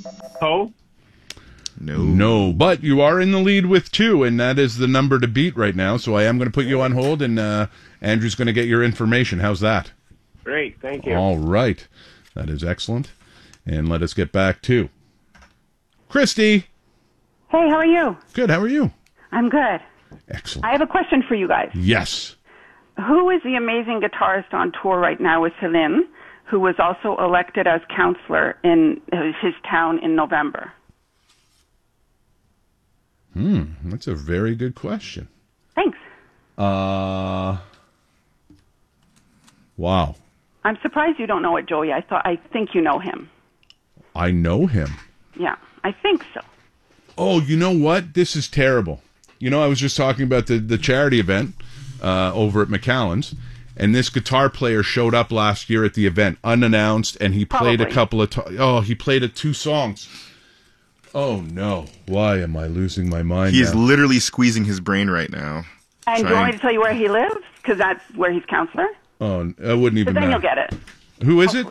Ho? No, but you are in the lead with 2, and that is the number to beat right now. So I am going to put you on hold, and Andrew's going to get your information. How's that? Great, thank you. All right. That is excellent. And let us get back to Christy. Hey, how are you? Good, how are you? I'm good. Excellent. I have a question for you guys. Yes. Who is the amazing guitarist on tour right now with Celine, who was also elected as councillor in his town in November? That's a very good question. Thanks. Wow. I'm surprised you don't know it, Joey. I think you know him. I know him. Yeah, I think so. Oh, you know what? This is terrible. You know, I was just talking about the charity event over at McAllen's, and this guitar player showed up last year at the event unannounced, and he played a couple of he played 2 songs. Oh no! Why am I losing my mind? He's literally squeezing his brain right now. And do you want me to tell you where he lives? Because that's where he's councillor. Oh, I wouldn't even. But then know. you'll get it. Who is it?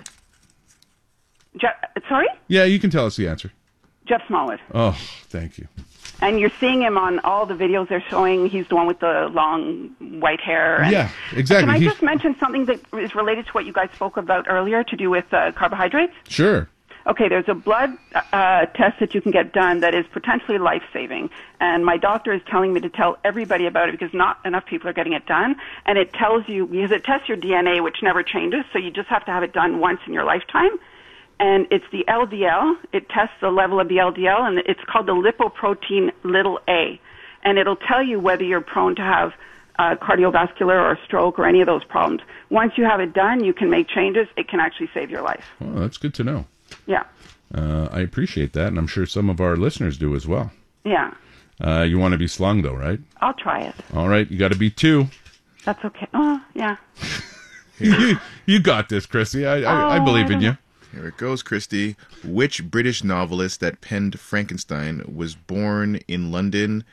Sorry? Yeah, you can tell us the answer. Jeff Smollett. Oh, thank you. And you're seeing him on all the videos they're showing. He's the one with the long white hair. And yeah, exactly. Can I just mention something that is related to what you guys spoke about earlier to do with carbohydrates? Sure. Okay, there's a blood test that you can get done that is potentially life-saving. And my doctor is telling me to tell everybody about it because not enough people are getting it done. And it tells you, because it tests your DNA, which never changes, so you just have to have it done once in your lifetime. And it's the LDL. It tests the level of the LDL, and it's called the lipoprotein little a. And it'll tell you whether you're prone to have cardiovascular or stroke or any of those problems. Once you have it done, you can make changes. It can actually save your life. Oh, that's good to know. Yeah. I appreciate that, and I'm sure some of our listeners do as well. Yeah. You want to be slung, though, right? I'll try it. All right, you got to be 2. That's okay. Oh, yeah. you got this, Christy. I believe in you. Here it goes, Christy. Which British novelist that penned Frankenstein was born in London,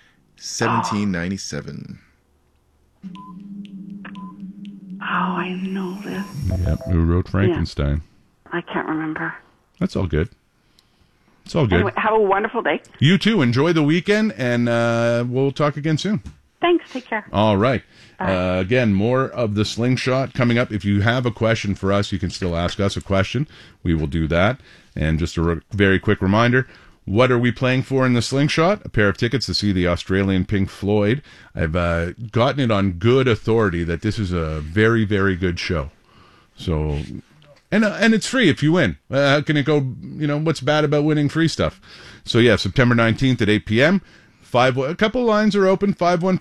1797? Oh, I know this. Yep, who wrote Frankenstein? Yeah. I can't remember. That's all good. It's all good. Anyway, have a wonderful day. You too. Enjoy the weekend, and we'll talk again soon. Thanks. Take care. All right. Again, more of the Slingshot coming up. If you have a question for us, you can still ask us a question. We will do that. And just a very quick reminder, what are we playing for in the Slingshot? A pair of tickets to see the Australian Pink Floyd. I've gotten it on good authority that this is a very, very good show. So... And it's free if you win. How can it go, what's bad about winning free stuff? So, yeah, September 19th at 8 p.m. A couple lines are open,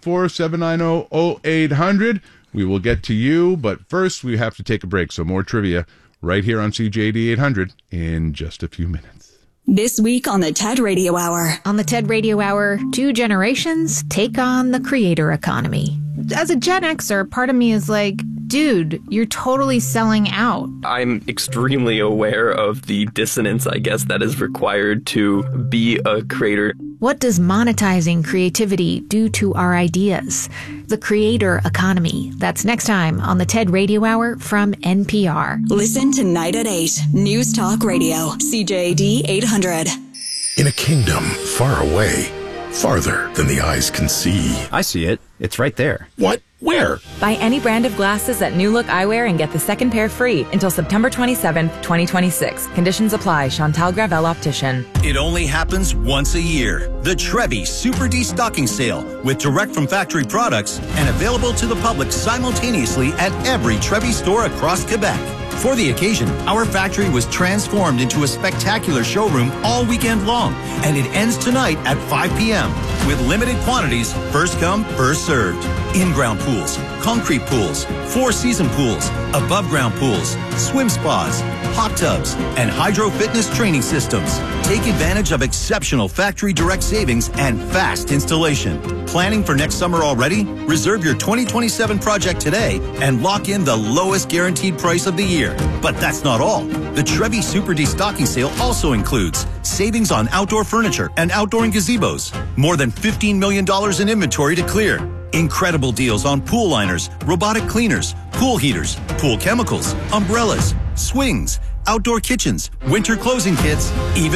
514-790-0800. We will get to you, but first we have to take a break. So more trivia right here on CJAD 800 in just a few minutes. This week on the TED Radio Hour. On the TED Radio Hour, 2 generations take on the creator economy. As a Gen Xer, part of me is like, dude, you're totally selling out. I'm extremely aware of the dissonance, I guess, that is required to be a creator. What does monetizing creativity do to our ideas? The creator economy. That's next time on the TED Radio Hour from NPR. Listen tonight at 8. News Talk Radio, CJAD 800. In a kingdom far away, farther than the eyes can see. I see it. It's right there. What? Where? Buy any brand of glasses at New Look Eyewear and get the second pair free until September 27th, 2026. Conditions apply. Chantal Gravel Optician. It only happens once a year. The Trevi Super Destocking Sale with direct from factory products and available to the public simultaneously at every Trevi store across Quebec. For the occasion, our factory was transformed into a spectacular showroom all weekend long, and it ends tonight at 5 p.m. with limited quantities, first come, first served. In-ground pools, concrete pools, 4-season pools, above-ground pools, swim spas, hot tubs, and hydro fitness training systems. Take advantage of exceptional factory direct savings and fast installation. Planning for next summer already? Reserve your 2027 project today and lock in the lowest guaranteed price of the year. But that's not all. The Trevi Super Destocking Sale also includes savings on outdoor furniture and outdoor gazebos. More than $15 million in inventory to clear. Incredible deals on pool liners, robotic cleaners, pool heaters, pool chemicals, umbrellas, swings, outdoor kitchens, winter closing kits, even